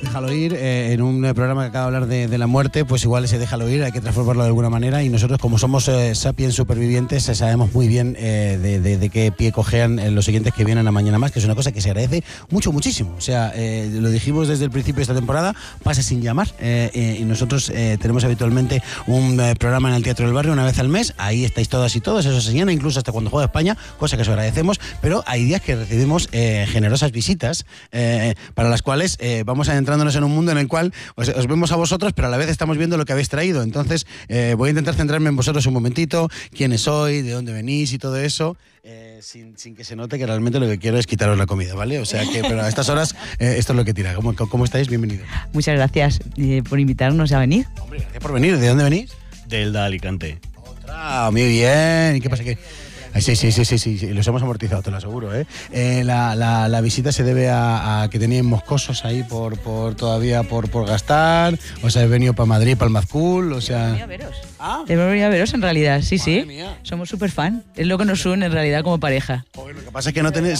Déjalo ir, en un programa que acaba de hablar de la muerte, pues igual ese déjalo ir, hay que transformarlo de alguna manera, y nosotros, como somos sapiens supervivientes, sabemos muy bien de qué pie cojean los siguientes que vienen a Mañana Más, que es una cosa que se agradece muchísimo. O sea, lo dijimos desde el principio de esta temporada, pasa sin llamar, y nosotros tenemos habitualmente un programa en el Teatro del Barrio una vez al mes, ahí estáis todas y todos, eso se llena incluso hasta cuando juega España, cosa que os agradecemos, pero hay días que recibimos generosas visitas, para las cuales vamos adentrándonos en un mundo en el cual os vemos a vosotros, pero a la vez estamos viendo lo que habéis traído. Entonces voy a intentar centrarme en vosotros un momentito, quiénes sois, de dónde venís y todo eso, sin que se note que realmente lo que quiero es quitaros la comida, ¿vale? O sea que, pero a estas horas esto es lo que tira. ¿Cómo estáis? Bienvenidos. Muchas gracias por invitarnos a venir. Hombre, gracias por venir. ¿De dónde venís? Del de Alicante. Otra, muy bien. ¿Y qué pasa? Sí, los hemos amortizado, te lo aseguro, ¿eh? La visita se debe a que teníais moscosos ahí todavía por gastar, o sea, he venido para Madrid, para el Mazcool, o sea... Hemos venido a veros. Hemos venido a veros en realidad, sí. Madre mía. Somos súper fan, es lo que nos une en realidad como pareja. Joder, lo que pasa es que no tenemos...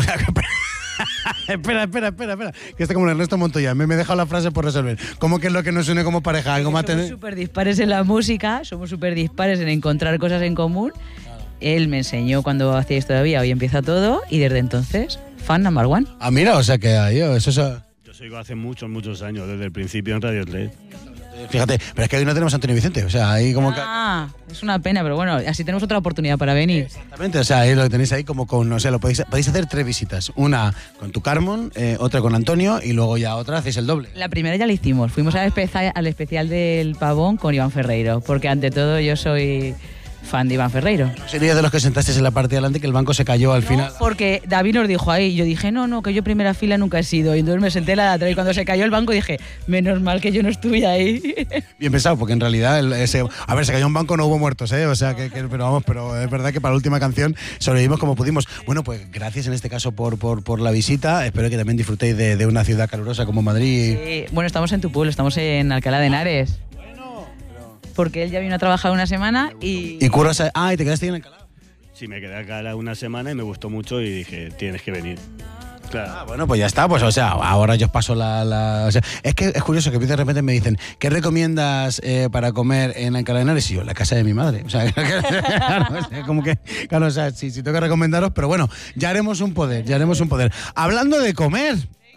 Espera, que está como Ernesto Montoya, me he dejado la frase por resolver. ¿Cómo que es lo que nos une como pareja? ¿Algo más somos súper dispares en la música, somos súper dispares en encontrar cosas en común. Él me enseñó cuando hacíais todavía, hoy empieza todo, y desde entonces, fan number one. Ah, mira, o sea que yo Yo sigo hace muchos años, desde el principio en Radio 3. Fíjate, pero es que hoy no tenemos a Antonio Vicente, o sea, ahí como que... Es una pena, pero bueno, así tenemos otra oportunidad para venir. Exactamente, o sea, ahí lo tenéis ahí como con, o sea, podéis hacer 3 visitas. Una con tu Carmen, otra con Antonio, y luego ya otra hacéis el doble. La primera ya la hicimos, fuimos al especial del Pavón con Iván Ferreiro, porque ante todo yo soy... fan de Iván Ferreiro. Sería de los que sentasteis en la parte de adelante que el banco se cayó al final. Porque David nos dijo ahí, yo dije, no, que yo primera fila nunca he sido. Y entonces me senté en la de atrás y cuando se cayó el banco dije, menos mal que yo no estuve ahí. Bien pensado, porque en realidad, se cayó un banco, no hubo muertos, ¿eh? O sea, pero es verdad que para la última canción sobrevivimos como pudimos. Bueno, pues gracias en este caso por la visita. Espero que también disfrutéis de una ciudad calurosa como Madrid. Sí. Bueno, estamos en tu pueblo, estamos en Alcalá de Henares. Porque él ya vino a trabajar una semana y... ¿Y curras? ¿Y te quedaste en Alcalá? Sí, me quedé acá una semana y me gustó mucho y dije, tienes que venir. Claro. Bueno, pues ya está, pues o sea, ahora yo os paso o sea, es que es curioso que de repente me dicen, ¿qué recomiendas para comer en Alcalá de Henares? Y yo, la casa de mi madre. O sea, claro, o sea, como que, claro, o sea, sí tengo que recomendaros, pero bueno, ya haremos un poder. Hablando de comer,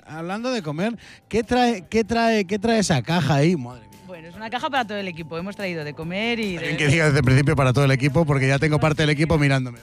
¿qué trae esa caja ahí? Madre mía. Bueno, es una caja para todo el equipo. Hemos traído de comer y... Alguien que diga desde el principio para todo el equipo, porque ya tengo parte del equipo mirándome.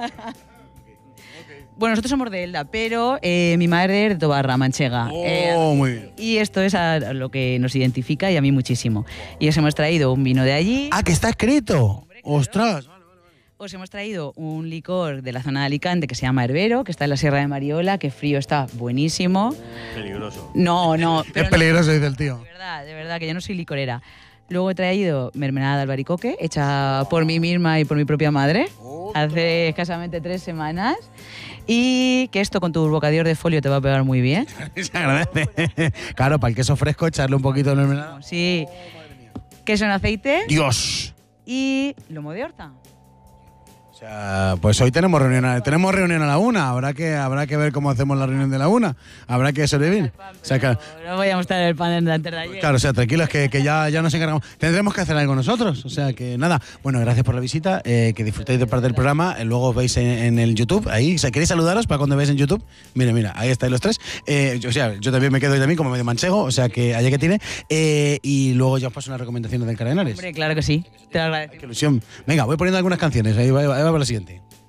Bueno, nosotros somos de Elda, pero mi madre es de Tobarra, Manchega. Muy bien. Y esto es a lo que nos identifica y a mí muchísimo. Y os hemos traído un vino de allí. ¡Ah, que está escrito! Hombre, ¡ostras! Os hemos traído un licor de la zona de Alicante que se llama Herbero, que está en la Sierra de Mariola, que frío está buenísimo. Peligroso. No. Es peligroso, dice el tío. De verdad, que yo no soy licorera. Luego he traído mermelada de albaricoque, hecha por mí misma y por mi propia madre, hace escasamente 3 semanas. Y que esto con tu bocadillo de folio te va a pegar muy bien. Se agradece. Claro, para el queso fresco, echarle un poquito de mermelada. Sí. Queso en aceite. ¡Dios! Y lomo de horta. O sea, pues hoy tenemos reunión a la 1, habrá que ver cómo hacemos la reunión de la 1, habrá que sobrevivir. O sea, claro, no voy a mostrar el pan de antes de ayer. Claro, o sea, tranquilos que ya nos encargamos. Tendremos que hacer algo nosotros, o sea que nada. Bueno, gracias por la visita, que disfrutéis de parte del programa, luego os veis en el YouTube, ahí, o sea, ¿queréis saludaros para cuando veáis en YouTube? Mira, ahí estáis los 3. O sea, yo también me quedo ahí también como medio manchego, o sea que allá que tiene. Y luego ya os paso unas recomendaciones del Alcalá de Henares. Hombre, claro que sí, te lo agradezco. Qué ilusión. Venga, voy poniendo algunas canciones, ahí va la siguiente.